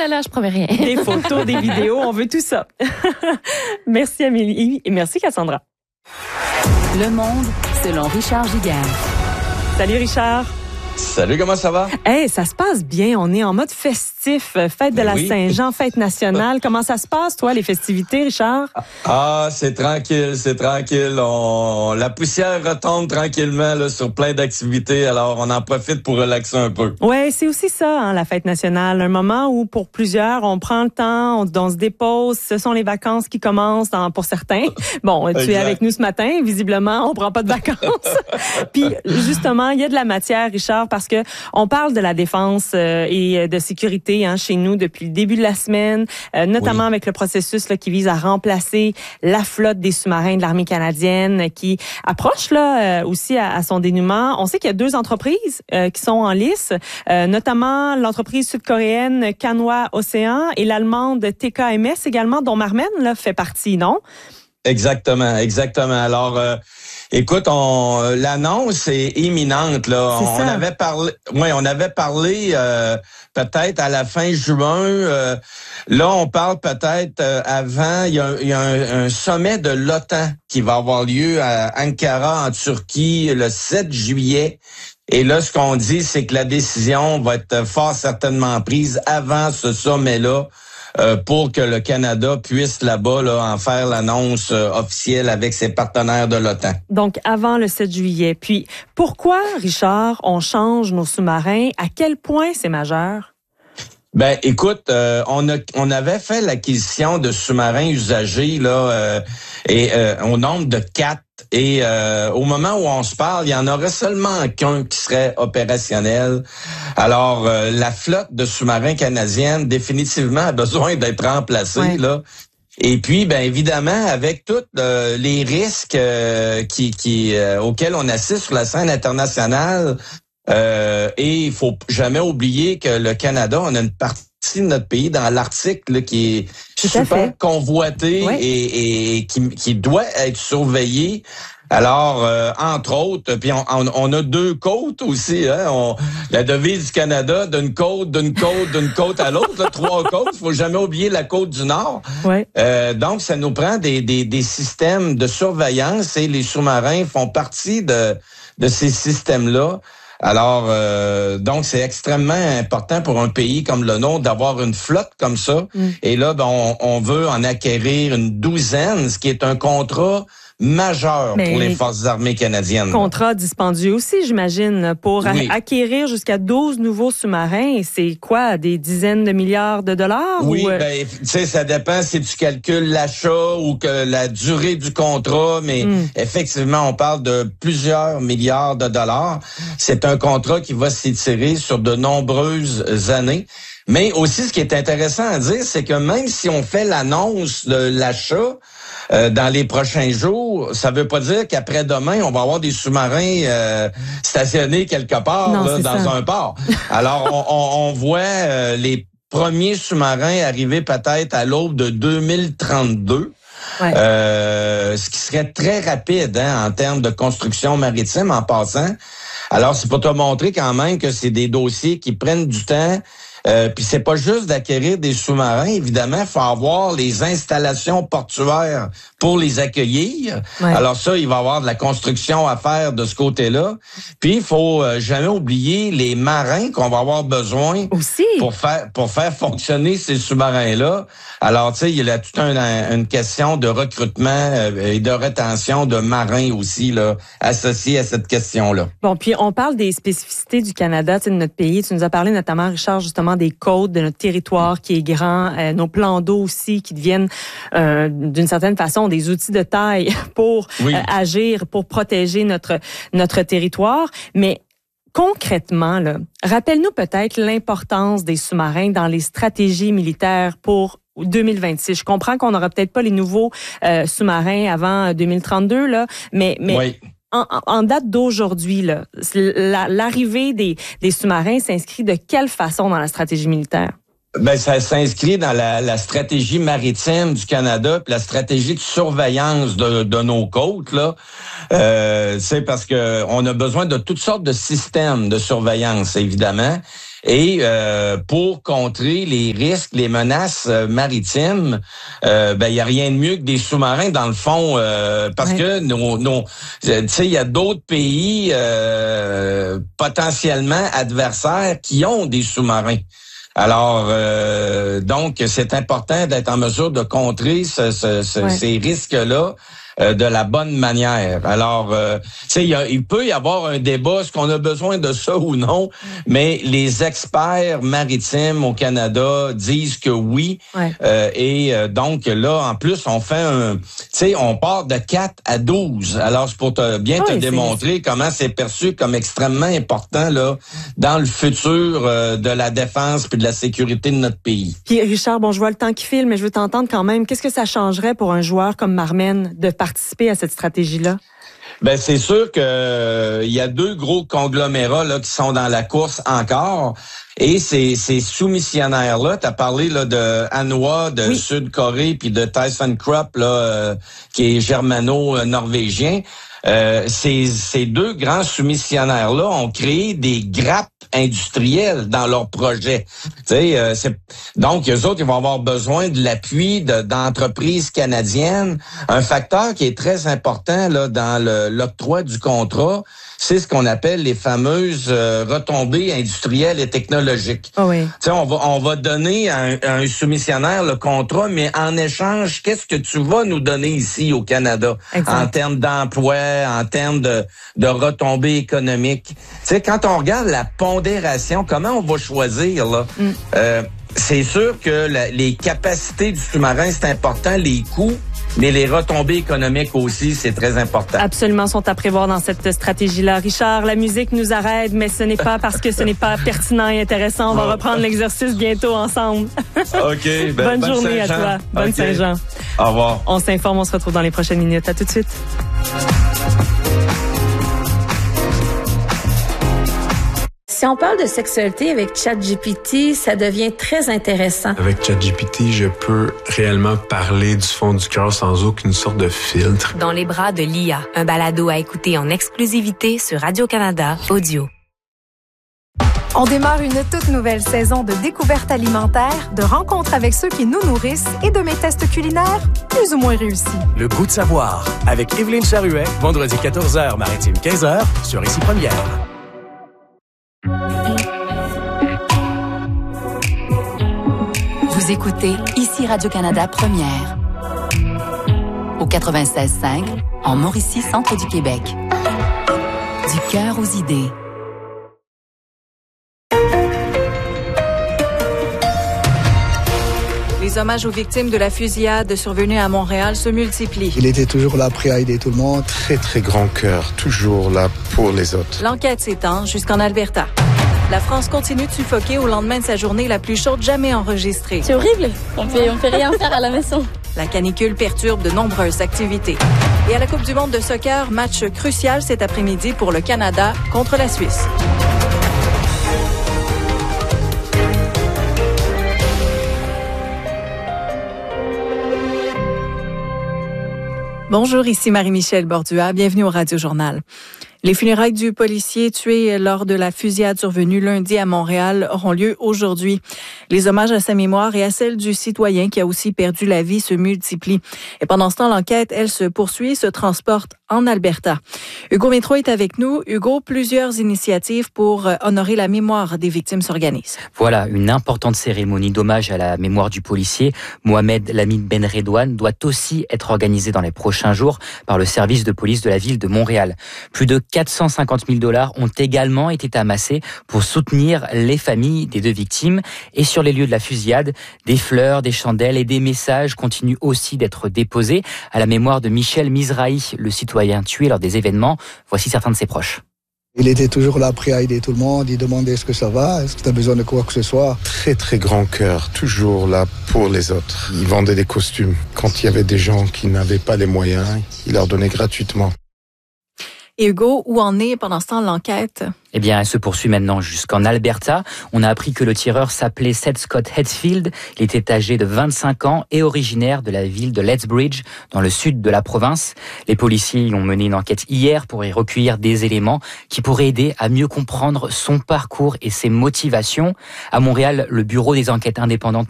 là là, je promets rien. Des photos, des vidéos, on veut tout ça. Merci Amélie et merci Cassandra. Le Monde selon Richard Giguère. Salut Richard. Salut, comment ça va? Hey, ça se passe bien. On est en mode festif, fête de la Saint-Jean, fête nationale. Comment ça se passe, toi, les festivités, Richard? Ah, c'est tranquille, c'est tranquille. La poussière retombe tranquillement là, sur plein d'activités, alors on en profite pour relaxer un peu. Ouais, c'est aussi ça, hein, la fête nationale. Un moment où, pour plusieurs, on prend le temps, on se dépose. Ce sont les vacances qui commencent pour certains. Bon, tu es avec nous ce matin. Visiblement, on prend pas de vacances. Puis, justement, il y a de la matière, Richard, parce que on parle de la défense et de sécurité chez nous depuis le début de la semaine, notamment avec le processus là, qui vise à remplacer la flotte des sous-marins de l'armée canadienne qui approche là aussi à son dénouement. On sait qu'il y a 2 entreprises qui sont en lice, notamment l'entreprise sud-coréenne Canhwa Océan et l'allemande TKMS également, dont Marmen là, fait partie, non? Exactement. Alors, écoute, l'annonce est imminente là. On avait parlé peut-être à la fin juin. Là, on parle peut-être avant. Il y a un sommet de l'OTAN qui va avoir lieu à Ankara en Turquie le 7 juillet. Et là, ce qu'on dit, c'est que la décision va être fort certainement prise avant ce sommet-là. Pour que le Canada puisse là-bas en faire l'annonce officielle avec ses partenaires de l'OTAN. Donc, avant le 7 juillet. Puis, pourquoi, Richard, on change nos sous-marins? À quel point c'est majeur? Ben, écoute, on avait fait l'acquisition de sous-marins usagés là, au nombre de 4. Et au moment où on se parle, il y en aurait seulement qu'un qui serait opérationnel. Alors, la flotte de sous-marins canadienne, définitivement, a besoin d'être remplacée, là. Et puis, ben évidemment, avec tous les risques auxquels on assiste sur la scène internationale, et il faut jamais oublier que le Canada, on a une partie de notre pays dans l'Arctique là, qui est super convoité et qui doit être surveillé. Alors, entre autres, puis on a 2 côtes aussi. Hein, la devise du Canada, d'une côte à l'autre, là, 3 côtes. Il faut jamais oublier la côte du Nord. Ouais. Donc, ça nous prend des systèmes de surveillance et les sous-marins font partie de ces systèmes-là. Alors, donc, c'est extrêmement important pour un pays comme le nôtre d'avoir une flotte comme ça. Et là, ben, on veut en acquérir une 12aine, ce qui est un contrat majeur pour les forces armées canadiennes. Contrat dispendieux aussi, j'imagine, pour acquérir jusqu'à 12 nouveaux sous-marins. C'est quoi, des dizaines de milliards de dollars? Oui, ben, tu sais, ça dépend si tu calcules l'achat ou que la durée du contrat, mais effectivement, on parle de plusieurs milliards de dollars. C'est un contrat qui va s'étirer sur de nombreuses années. Mais aussi, ce qui est intéressant à dire, c'est que même si on fait l'annonce de l'achat dans les prochains jours, ça veut pas dire qu'après-demain, on va avoir des sous-marins stationnés quelque part dans un port. Alors, on voit les premiers sous-marins arriver peut-être à l'aube de 2032. Ce qui serait très rapide en termes de construction maritime en passant. Alors, c'est pour te montrer quand même que c'est des dossiers qui prennent du temps. Puis c'est pas juste d'acquérir des sous-marins, évidemment, il faut avoir les installations portuaires pour les accueillir. Alors ça, il va y avoir de la construction à faire de ce côté-là. Puis il faut jamais oublier les marins qu'on va avoir besoin aussi pour faire fonctionner ces sous-marins-là. Alors tu sais, il y a toute une question de recrutement et de rétention de marins aussi là associée à cette question-là. Bon, puis on parle des spécificités du Canada, de notre pays. Tu nous as parlé notamment, Richard, justement des côtes, de notre territoire qui est grand, nos plans d'eau aussi qui deviennent d'une certaine façon des outils de taille pour agir, pour protéger notre territoire. Mais concrètement, là, rappelle-nous peut-être l'importance des sous-marins dans les stratégies militaires pour 2026. Je comprends qu'on n'aura peut-être pas les nouveaux sous-marins avant 2032, là, mais en date d'aujourd'hui, là, l'arrivée des sous-marins s'inscrit de quelle façon dans la stratégie militaire? Ben, ça s'inscrit dans la stratégie maritime du Canada, puis la stratégie de surveillance de nos côtes, là. C'est parce que on a besoin de toutes sortes de systèmes de surveillance, évidemment. Et pour contrer les risques, les menaces maritimes, il y a rien de mieux que des sous-marins dans le fond, parce que tu sais, il y a d'autres pays potentiellement adversaires qui ont des sous-marins. Alors, donc, c'est important d'être en mesure de contrer ces risques-là de la bonne manière. Alors, tu sais, il peut y avoir un débat, est-ce qu'on a besoin de ça ou non, mais les experts maritimes au Canada disent que oui. Donc, là, en plus, on fait on part de 4 à 12. Alors, c'est pour te démontrer comment c'est perçu comme extrêmement important là dans le futur de la défense puis de la sécurité de notre pays. Puis, Richard, je vois le temps qui file, mais je veux t'entendre quand même. Qu'est-ce que ça changerait pour un joueur comme Marmen de participer à cette stratégie-là? Ben c'est sûr que il y a 2 gros conglomérats là qui sont dans la course encore. Et ces soumissionnaires-là, tu as parlé là de Hanwha de Sud-Corée puis de Tyson Krupp là qui est germano-norvégien. Ces 2 grands soumissionnaires-là ont créé des grappes industrielles dans leur projet. Donc, eux autres, ils vont avoir besoin de l'appui d'entreprises canadiennes. Un facteur qui est très important là dans l'octroi du contrat, c'est ce qu'on appelle les fameuses retombées industrielles et technologiques. On va donner à un soumissionnaire le contrat, mais en échange, qu'est-ce que tu vas nous donner ici au Canada en termes d'emploi, en termes de retombées économiques? Tu sais, quand on regarde la pondération, comment on va choisir là? C'est sûr que les capacités du sous-marin, c'est important, les coûts, mais les retombées économiques aussi, c'est très important. Absolument, sont à prévoir dans cette stratégie-là. Richard, la musique nous arrête, mais ce n'est pas parce que ce n'est pas pertinent et intéressant. On va reprendre l'exercice bientôt ensemble. OK. Bonne journée à toi. Bonne Saint-Jean. Au revoir. On s'informe, on se retrouve dans les prochaines minutes. À tout de suite. Si on parle de sexualité avec ChatGPT, ça devient très intéressant. Avec ChatGPT, je peux réellement parler du fond du cœur sans aucune sorte de filtre. Dans les bras de l'IA, un balado à écouter en exclusivité sur Radio-Canada Audio. On démarre une toute nouvelle saison de découvertes alimentaires, de rencontres avec ceux qui nous nourrissent et de mes tests culinaires plus ou moins réussis. Le goût de savoir avec Evelyne Charuet, vendredi 14h, maritime 15h, sur Ici Première. Vous écoutez Ici Radio-Canada Première. Au 96.5, en Mauricie, centre du Québec. Du cœur aux idées. Les hommages aux victimes de la fusillade survenue à Montréal se multiplient. Il était toujours là, prêt à aider tout le monde. Très, très grand cœur, toujours là pour les autres. L'enquête s'étend jusqu'en Alberta. La France continue de suffoquer au lendemain de sa journée la plus chaude jamais enregistrée. C'est horrible. On peut rien faire à la maison. La canicule perturbe de nombreuses activités. Et à la Coupe du monde de soccer, match crucial cet après-midi pour le Canada contre la Suisse. Bonjour, ici Marie-Michel Bordua. Bienvenue au Radio-Journal. Les funérailles du policier tué lors de la fusillade survenue lundi à Montréal auront lieu aujourd'hui. Les hommages à sa mémoire et à celle du citoyen qui a aussi perdu la vie se multiplient. Et pendant ce temps, l'enquête, elle, se poursuit et se transporte en Alberta. Hugo Métro est avec nous. Hugo, plusieurs initiatives pour honorer la mémoire des victimes s'organisent. Voilà, une importante cérémonie d'hommage à la mémoire du policier. Mohamed Lamine Ben Redouane doit aussi être organisée dans les prochains jours par le service de police de la ville de Montréal. Plus de 450 000 $ ont également été amassés pour soutenir les familles des 2 victimes. Et sur les lieux de la fusillade, des fleurs, des chandelles et des messages continuent aussi d'être déposés à la mémoire de Michel Mizrahi, le citoyen tué lors des événements. Voici certains de ses proches. Il était toujours là, prêt à aider tout le monde. Il demandait est-ce que ça va, est-ce que tu as besoin de quoi que ce soit. Très, très grand cœur, toujours là pour les autres. Il vendait des costumes. Quand il y avait des gens qui n'avaient pas les moyens, il leur donnait gratuitement. Et Hugo, où en est pendant ce temps l'enquête? Eh bien, elle se poursuit maintenant jusqu'en Alberta. On a appris que le tireur s'appelait Seth Scott Hetfield. Il était âgé de 25 ans et originaire de la ville de Lethbridge, dans le sud de la province. Les policiers ont mené une enquête hier pour y recueillir des éléments qui pourraient aider à mieux comprendre son parcours et ses motivations. À Montréal, le Bureau des enquêtes indépendantes